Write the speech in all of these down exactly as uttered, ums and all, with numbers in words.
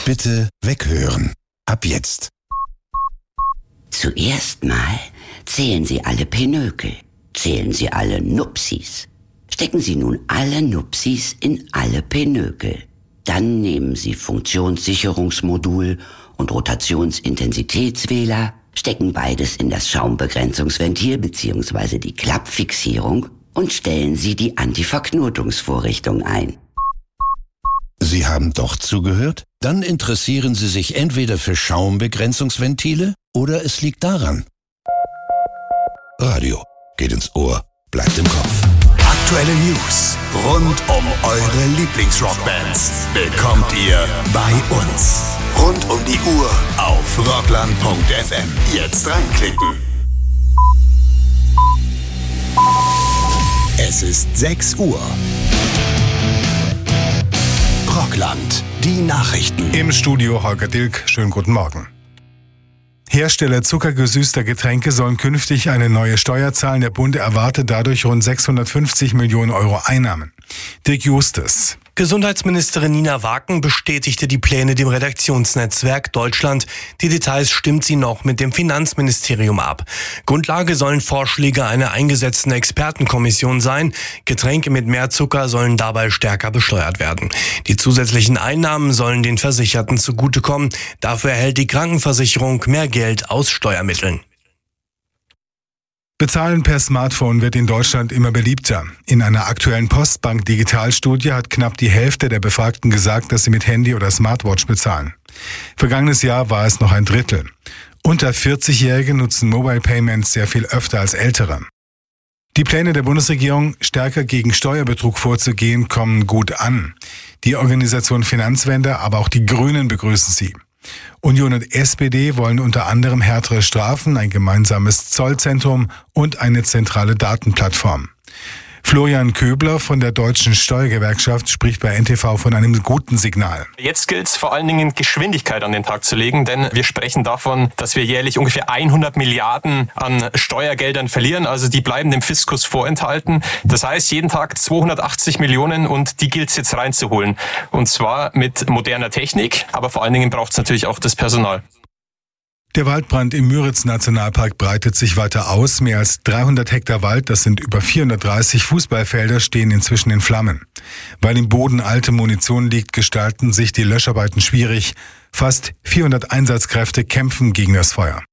Bitte weghören. Ab jetzt. Zuerst mal zählen Sie alle Pinökel. Zählen Sie alle Nupsis. Stecken Sie nun alle Nupsis in alle Pinökel. Dann nehmen Sie Funktionssicherungsmodul und Rotationsintensitätswähler, stecken beides in das Schaumbegrenzungsventil bzw. die Klappfixierung und stellen Sie die Antiverknotungsvorrichtung ein. Sie haben doch zugehört? Dann interessieren Sie sich entweder für Schaumbegrenzungsventile oder es liegt daran. Radio geht ins Ohr, bleibt im Kopf. Aktuelle News rund um eure Lieblingsrockbands bekommt ihr bei uns. Rund um die Uhr auf rockland punkt f m. Jetzt reinklicken. Es ist sechs Uhr. Rockland, die Nachrichten. Im Studio Holger Dilk, schönen guten Morgen. Hersteller zuckergesüßter Getränke sollen künftig eine neue Steuer zahlen. Der Bund erwartet dadurch rund sechshundertfünfzig Millionen Euro Einnahmen. Dirk Justus. Gesundheitsministerin Nina Waken bestätigte die Pläne dem Redaktionsnetzwerk Deutschland. Die Details stimmt sie noch mit dem Finanzministerium ab. Grundlage sollen Vorschläge einer eingesetzten Expertenkommission sein. Getränke mit mehr Zucker sollen dabei stärker besteuert werden. Die zusätzlichen Einnahmen sollen den Versicherten zugutekommen. Dafür erhält die Krankenversicherung mehr Geld aus Steuermitteln. Bezahlen per Smartphone wird in Deutschland immer beliebter. In einer aktuellen Postbank-Digitalstudie hat knapp die Hälfte der Befragten gesagt, dass sie mit Handy oder Smartwatch bezahlen. Vergangenes Jahr war es noch ein Drittel. Unter vierzig-Jährige nutzen Mobile Payments sehr viel öfter als Ältere. Die Pläne der Bundesregierung, stärker gegen Steuerbetrug vorzugehen, kommen gut an. Die Organisation Finanzwende, aber auch die Grünen begrüßen sie. Union und S P D wollen unter anderem härtere Strafen, ein gemeinsames Zollzentrum und eine zentrale Datenplattform. Florian Köbler von der Deutschen Steuergewerkschaft spricht bei N T V von einem guten Signal. Jetzt gilt es vor allen Dingen, Geschwindigkeit an den Tag zu legen, denn wir sprechen davon, dass wir jährlich ungefähr hundert Milliarden an Steuergeldern verlieren, also die bleiben dem Fiskus vorenthalten. Das heißt, jeden Tag zweihundertachtzig Millionen und die gilt es jetzt reinzuholen. Und zwar mit moderner Technik, aber vor allen Dingen braucht es natürlich auch das Personal. Der Waldbrand im Müritz-Nationalpark breitet sich weiter aus. Mehr als dreihundert Hektar Wald, das sind über vierhundertdreißig Fußballfelder, stehen inzwischen in Flammen. Weil im Boden alte Munition liegt, gestalten sich die Löscharbeiten schwierig. Fast vierhundert Einsatzkräfte kämpfen gegen das Feuer.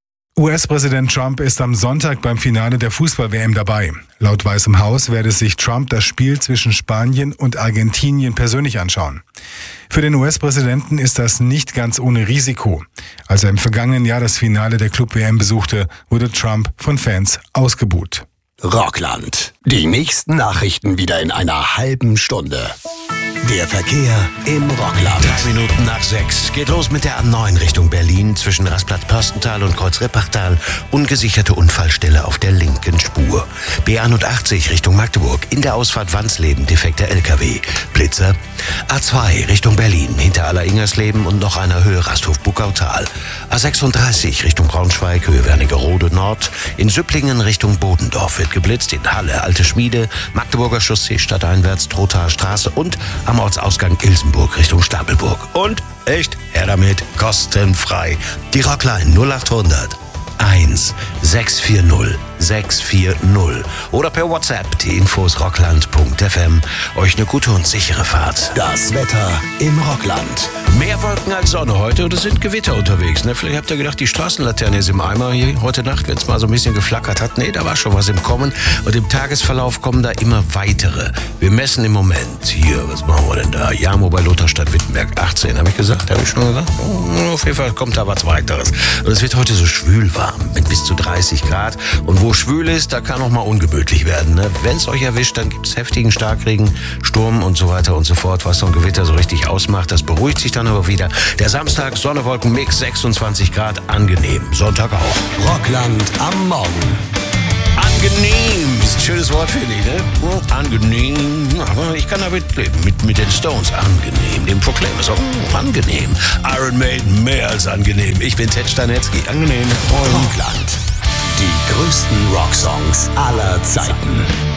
U S-Präsident Trump ist am Sonntag beim Finale der Fußball-W M dabei. Laut Weißem Haus werde sich Trump das Spiel zwischen Spanien und Argentinien persönlich anschauen. Für den U S-Präsidenten ist das nicht ganz ohne Risiko. Als er im vergangenen Jahr das Finale der Club-W M besuchte, wurde Trump von Fans ausgebuht. Rockland. Die nächsten Nachrichten wieder in einer halben Stunde. Der Verkehr im Rockland. Drei Minuten nach sechs. Geht los mit der A neun Richtung Berlin zwischen Rastplatz-Pörstental und Kreuz-Reppachtal. Ungesicherte Unfallstelle auf der linken Spur. B einundachtzig Richtung Magdeburg. In der Ausfahrt Wandsleben defekter L K W. Blitzer. A zwei Richtung Berlin. Hinter Aller-Ingersleben und noch einer Höhe Rasthof-Buckautal. A sechsunddreißig Richtung Braunschweig. Höhe Wernigerode Nord. In Süpplingen Richtung Bodendorf wird geblitzt. In Halle Alte Schmiede. Magdeburger Chaussee stadteinwärts Trothaer Straße und am Ortsausgang Ilsenburg Richtung Stapelburg. Und, echt, her damit, kostenfrei. Die Rockline null achthundert eins sechs vier null sechs vier null oder per WhatsApp die Infos rockland punkt f m. Euch eine gute und sichere Fahrt. Das Wetter im Rockland. Mehr Wolken als Sonne heute oder sind Gewitter unterwegs. Ne? Vielleicht habt ihr gedacht, die Straßenlaterne ist im Eimer. Hier heute Nacht, wenn es mal so ein bisschen geflackert hat. Nee, da war schon was im Kommen. Und im Tagesverlauf kommen da immer weitere. Wir messen im Moment hier, was machen wir denn da? Jamo bei Lutherstadt Wittenberg achtzehn, habe ich gesagt? Habe ich schon gesagt? Oh, auf jeden Fall kommt da was weiteres. Und es wird heute so schwül warm mit bis zu dreißig Grad. Und wo schwül ist, da kann auch mal ungemütlich werden. Ne? Wenn es euch erwischt, dann gibt es heftigen Starkregen, Sturm und so weiter und so fort. Was so ein Gewitter so richtig ausmacht, das beruhigt sich dann aber wieder. Der Samstag, Sonne, Wolken, Mix, sechsundzwanzig Grad, angenehm. Sonntag auch. Rockland am Morgen. Angenehm, ist ein schönes Wort, finde ich, ne? Oh, angenehm, aber ich kann damit leben. Mit, mit den Stones, angenehm. Dem Proclaimers, oh, angenehm. Iron Maiden, mehr als angenehm. Ich bin Ted Stanetzky, angenehm. Rockland. Die größten Rocksongs aller Zeiten.